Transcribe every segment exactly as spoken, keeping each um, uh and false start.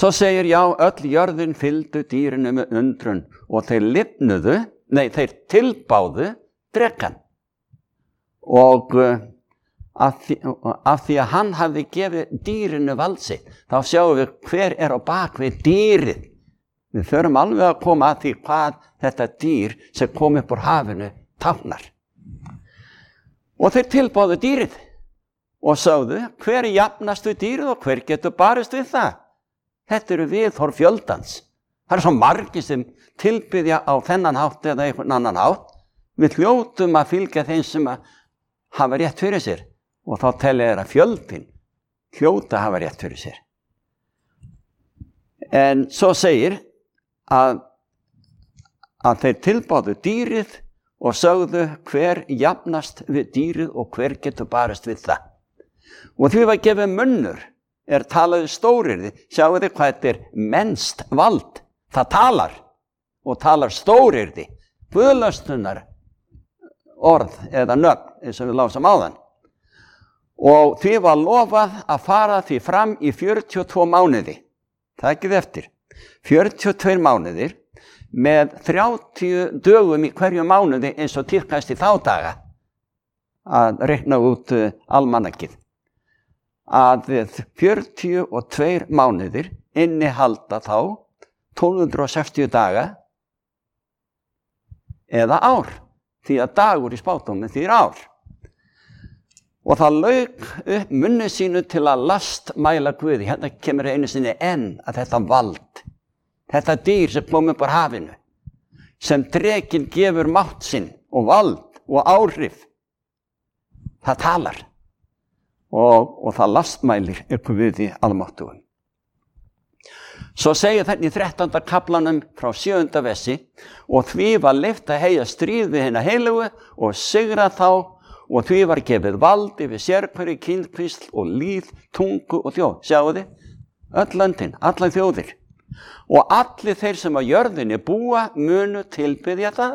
Svo segir, já, öll jörðin fylgdu dýrinu með undrun og þeir lifnuðu, nei, þeir tilbáðu drekan. Og uh, af, því, af því að hann hafði gefið dýrinu vald sitt, þá sjáum við hver er á bak við dýrið. Við förum alveg að koma að því hvað þetta dýr sem kom upp úr hafinu táknar. Og þeir tilbáðu dýrið og sögðu, hver er jafnast við dýrið og hver getur barist við það? Þetta eru viðhorf fjöldans. Það er svo margir sem tilbyðja á þennan hátt eða einhvern annan hátt. Við hljótum að fylgja þeim sem að hafa rétt fyrir sér. Og þá telja þeir að fjöldin hljóta hafa rétt fyrir sér. En svo segir að, að þeir tilbáðu dýrið og sögðu hver jafnast við dýrið og hver getur barist við það. Og því var gefið munnur. Er talaðu stóryrði, sjáu þið hvað þetta er mennst vald, það talar og talar stóryrði, guðlaustunar orð eða nöfn eins og við lásum áðan. Og því var lofað að fara því fram í fjörutíu og tvo mánuði, takið eftir, fjörutíu og tveir mánuðir með þrjátíu dögum í hverju mánuði eins og tíðkast í þá daga að reikna út uh, almanakið. Að fjörutíu og tveir mánuðir innihalda þá tólf hundruð sextíu daga eða ár, því að dagur í spádómi þýðir ár. Og það lauk upp munni sínu til að lastmæla Guði. Hérna kemur einu sinni enn að þetta vald, þetta dýr sem kom upp úr hafinu, sem drekinn gefur mátt sinn og vald og áhrif, það talar. Og, og það lastmælir ykkur við í almáttugum. Svo segir þarna í þrettánda kaflanum frá sjöunda versi, og því var leyft að heyja stríð við hina heilugu og sigra þá, og því var gefið vald yfir sérhverju kynkvísl og líð, tungu og þjóð. Sjáu þið, öll löndin, allar þjóðir. Og allir þeir sem á jörðinni búa munu tilbiðja það.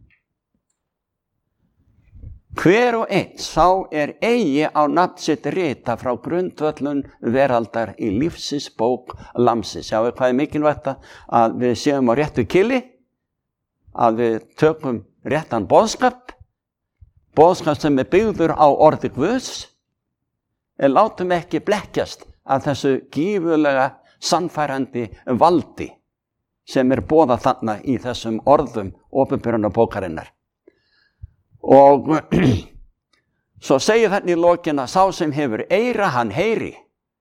Hver og einn sá er eigi á nafn sitt rita frá grundvöllun veraldar í lífsins bók Lamsins. Sjáu hvað er mikilvægt að við séum á réttu kili, að við tökum réttan boðskap, boðskap sem er byggður á orði Guðs, en látum ekki blekkjast af þessu gífurlega sannfærandi valdi sem er boðað þarna í þessum orðum opinberunarbókarinnar. Og svo segir þarna í lokin að sá sem hefur eyra hann heyri.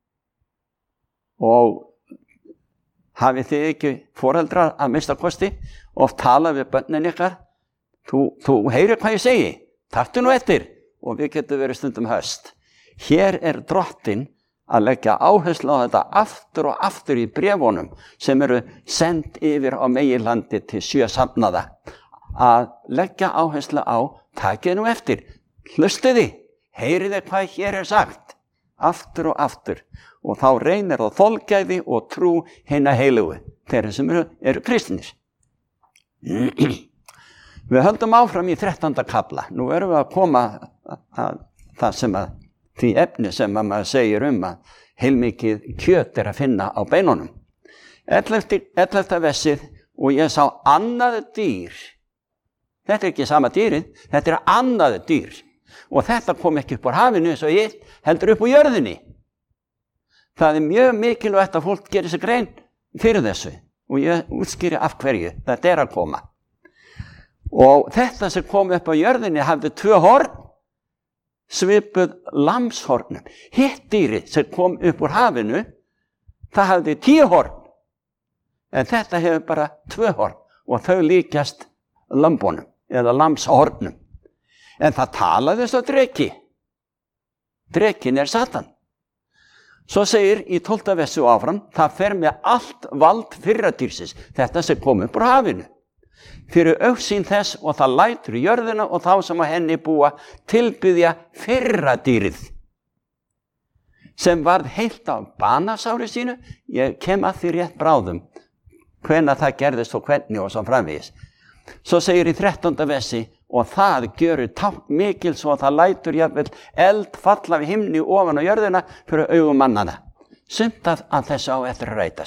Og hafið þið ekki foreldrar að mista kosti oft tala við börnin ykkar, þú, þú heyrir hvað ég segi, taktu nú eftir, og við getum verið stundum höst. Hér er drottinn að leggja áherslu á þetta aftur og aftur í bréfunum sem eru send yfir á meginlandi til sjö safnaða, að leggja áherslu á, takið nú eftir, hlustiði, heyriði hvað hér er sagt, aftur og aftur, og þá reynir á þolgæði og trú hina heilugu, þeirra sem eru, eru kristnir. Við höldum áfram í þrettánda kafla, nú erum við að koma að, að það sem að, því efni sem að maður segir um að heilmikið kjöt er að finna á beinunum. ellefta versið, og ég sá annað dýr. Þetta er ekki sama dýrið, þetta er annað dýr. Og þetta kom ekki upp úr hafinu eins og ég, heldur upp úr jörðinni. Það er mjög mikilvægt að fólk gerir sig grein fyrir þessu. Og ég útskýri af hverju þetta er að koma. Og þetta sem kom upp á jörðinni hafði tvö horn, svipuð lamshornum. Hitt dýrið sem kom upp úr hafinu, það hafði tíu horn. En þetta hefur bara tvö horn og þau líkjast lömbunum eða lamshornum. En það talaði svo dreki. Drekin er Satan. Svo segir í tólfta versi áfram, það fer með allt vald fyrra dýrsins, þetta sem kom upp úr hafinu, fyrir augsýn þess, og það lætur jörðina og þá sem á henni búa tilbyðja fyrra dýrið, sem varð heilt á banasári sínu. Ég kem að því rétt bráðum, hvenær það gerðist og hvernig og svo framvegis. Svo segir í þrettánda versi, og það gjörur tákn mikil svo að það lætur jafnvel eld falla við himni ofan á jörðina fyrir augum mannana. Sumt að, að þessu á eftir að rætast.